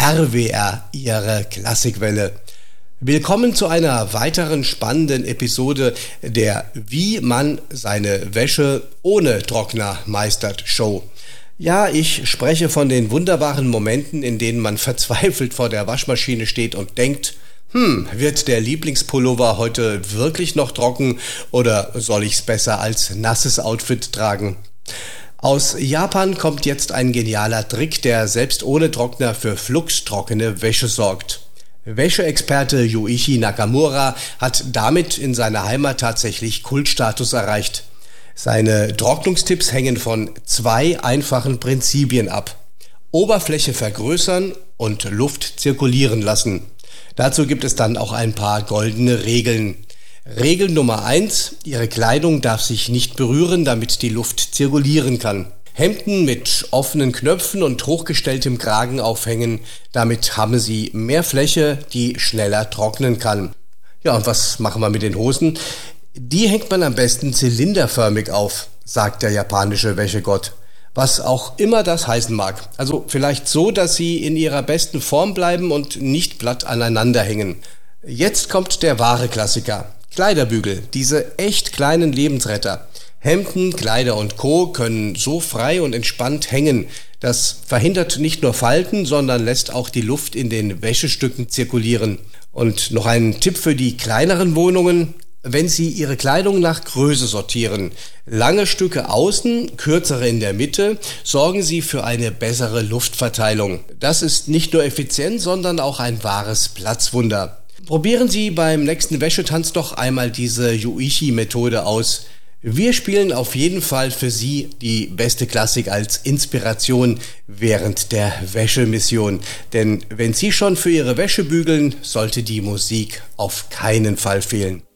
RWR, Ihre Klassikwelle. Willkommen zu einer weiteren spannenden Episode der Wie man seine Wäsche ohne Trockner meistert Show. Ja, ich spreche von den wunderbaren Momenten, in denen man verzweifelt vor der Waschmaschine steht und denkt, wird der Lieblingspullover heute wirklich noch trocken oder soll ich's besser als nasses Outfit tragen? Aus Japan kommt jetzt ein genialer Trick, der selbst ohne Trockner für fluxtrockene Wäsche sorgt. Wäscheexperte Yuichi Nakamura hat damit in seiner Heimat tatsächlich Kultstatus erreicht. Seine Trocknungstipps hängen von 2 einfachen Prinzipien ab. Oberfläche vergrößern und Luft zirkulieren lassen. Dazu gibt es dann auch ein paar goldene Regeln. Regel Nummer 1, Ihre Kleidung darf sich nicht berühren, damit die Luft zirkulieren kann. Hemden mit offenen Knöpfen und hochgestelltem Kragen aufhängen, damit haben Sie mehr Fläche, die schneller trocknen kann. Ja, und was machen wir mit den Hosen? Die hängt man am besten zylinderförmig auf, sagt der japanische Wäschegott. Was auch immer das heißen mag. Also vielleicht so, dass sie in ihrer besten Form bleiben und nicht platt aneinander hängen. Jetzt kommt der wahre Klassiker. Kleiderbügel, diese echt kleinen Lebensretter. Hemden, Kleider und Co. können so frei und entspannt hängen. Das verhindert nicht nur Falten, sondern lässt auch die Luft in den Wäschestücken zirkulieren. Und noch ein Tipp für die kleineren Wohnungen. Wenn Sie Ihre Kleidung nach Größe sortieren, lange Stücke außen, kürzere in der Mitte, sorgen Sie für eine bessere Luftverteilung. Das ist nicht nur effizient, sondern auch ein wahres Platzwunder. Probieren Sie beim nächsten Wäschetanz doch einmal diese Yuichi-Methode aus. Wir spielen auf jeden Fall für Sie die beste Klassik als Inspiration während der Wäschemission. Denn wenn Sie schon für Ihre Wäsche bügeln, sollte die Musik auf keinen Fall fehlen.